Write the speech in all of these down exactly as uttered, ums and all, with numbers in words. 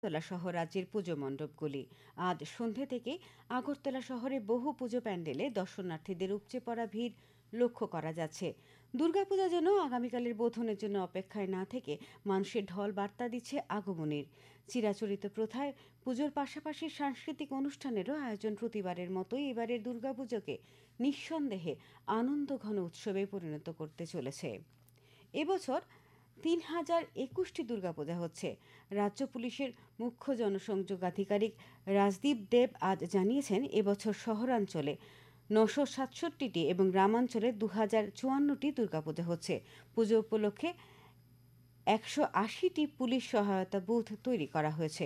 আগরতলা সহ রাজ্যের পুজো মণ্ডপগুলি আজ সন্ধে থেকে আগরতলা শহরে বহু পুজো প্যান্ডেলে দর্শনার্থীদের উপচে পড়া ভিড় লক্ষ্য করা যাচ্ছে। দুর্গাপূজা যেন আগামীকালের বোধনের জন্য অপেক্ষায় না থেকে মানুষের ঢল বার্তা দিচ্ছে আগমনের। চিরাচরিত প্রথায় পুজোর পাশাপাশি সাংস্কৃতিক অনুষ্ঠানেরও আয়োজন প্রতিবারের মতোই এবারের দুর্গাপুজোকে নিঃসন্দেহে আনন্দঘন উৎসবে পরিণত করতে চলেছে। এবছর তিন হাজার একুশটি দুর্গাপূজা হচ্ছে। রাজ্য পুলিশের মুখ্য জনসংযোগ আধিকারিক রাজদীপ দেব আজ জানিয়েছেন, এবছর শহরাঞ্চলে নশো সাতষট্টিটি এবং গ্রামাঞ্চলে দু হাজার চুয়ান্নটি দুর্গাপূজা হচ্ছে। পুজো উপলক্ষে একশো আশিটি পুলিশ সহায়তা বুথ তৈরি করা হয়েছে।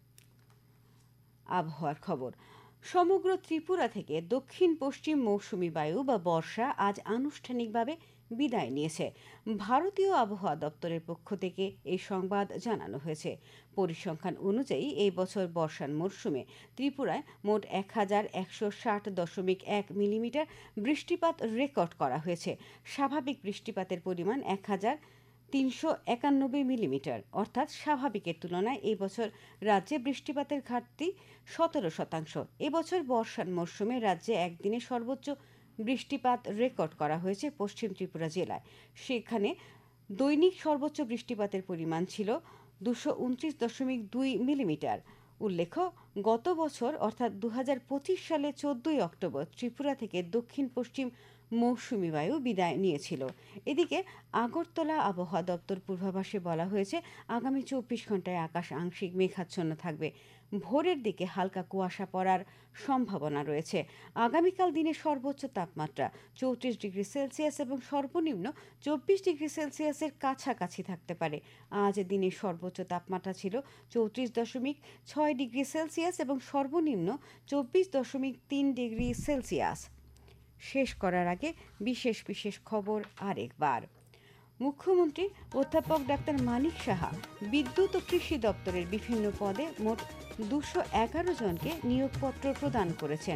আবহাওয়ার খবর। সমগ্র ত্রিপুরা থেকে দক্ষিণ পশ্চিম মৌসুমি বায়ু বা বর্ষা আজ আনুষ্ঠানিকভাবে বিদায় নিয়েছে। ভারতীয় আবহাওয়া দপ্তরের পক্ষ থেকে এই সংবাদ জানানো হয়েছে। পরিসংখ্যান অনুযায়ী এই বছর বর্ষার মরশুমে ত্রিপুরায় মোট এক হাজার একশো ষাট দশমিক এক মিলিমিটার বৃষ্টিপাত রেকর্ড করা হয়েছে। স্বাভাবিক বৃষ্টিপাতের পরিমাণ এক হাজার তিনশো একানব্বই মিলিমিটার, অর্থাৎ স্বাভাবিকের তুলনায় এই বছর রাজ্যে বৃষ্টিপাতের ঘাটতি সতেরো শতাংশ। এবছর বর্ষার মরশুমে রাজ্যে একদিনে সর্বোচ্চ বৃষ্টিপাত রেকর্ড করা হয়েছে পশ্চিম ত্রিপুরা জেলায়। সেখানে দৈনিক সর্বোচ্চ বৃষ্টিপাতের পরিমাণ ছিল দুশো উনত্রিশ দশমিক দুই মিলিমিটার। উল্লেখ্য, গত বছর অর্থাৎ দু হাজার পঁচিশ সালে চোদ্দই অক্টোবর ত্রিপুরা থেকে দক্ষিণ পশ্চিম মৌসুমি বায়ু বিদায় নিয়েছিল। এদিকে আগরতলা আবহাওয়া দপ্তর পূর্বাভাসে বলা হয়েছে, আগামী চব্বিশ ঘন্টায় আকাশ আংশিক মেঘাচ্ছন্ন থাকবে। ভোরের দিকে হালকা কুয়াশা পড়ার সম্ভাবনা রয়েছে। আগামীকাল দিনের সর্বোচ্চ তাপমাত্রা চৌত্রিশ ডিগ্রি সেলসিয়াস এবং সর্বনিম্ন চব্বিশ ডিগ্রি সেলসিয়াসের কাছাকাছি থাকতে পারে। আজ দিনের সর্বোচ্চ তাপমাত্রা ছিল চৌত্রিশ দশমিক ছয় ডিগ্রি সেলসিয়াস এবং সর্বনিম্ন চব্বিশ দশমিক তিন ডিগ্রি সেলসিয়াস। শেষ করার আগে বিশেষ বিশেষ খবর আরেকবার। মুখ্যমন্ত্রী অধ্যাপক ডাক্তার মানিক সাহা বিদ্যুৎ ও কৃষি দপ্তরের বিভিন্ন পদে মোট দুশো এগারো জনকে নিয়োগপত্র প্রদান করেছেন।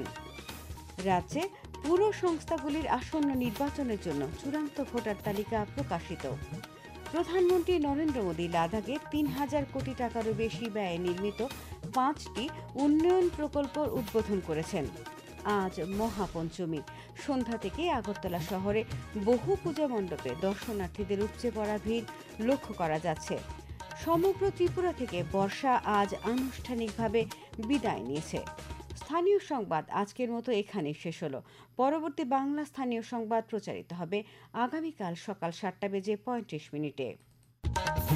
রাজ্যে পুর সংস্থাগুলির আসন্ন নির্বাচনের জন্য চূড়ান্ত ভোটার তালিকা প্রকাশিত। প্রধানমন্ত্রী নরেন্দ্র মোদী লাদাখে তিন হাজার কোটি টাকারও বেশি ব্যয়ে নির্মিত পাঁচটি উন্নয়ন প্রকল্প উদ্বোধন করেছেন। আজ মহাপঞ্চমী। সন্ধ্যা থেকে আগরতলা শহরে বহু পূজা মণ্ডপে দর্শনার্থীদের উপচে পড়া ভিড় লক্ষ্য করা যাচ্ছে। সমগ্র ত্রিপুরা থেকে বর্ষা আজ আনুষ্ঠানিকভাবে বিদায় নিয়েছে। স্থানীয় সংবাদ আজকের মতো এখানেই শেষ হলো। পরবর্তী বাংলা স্থানীয় সংবাদ প্রচারিত হবে আগামীকাল সকাল সাতটা বেজে পঁয়ত্রিশ মিনিটে।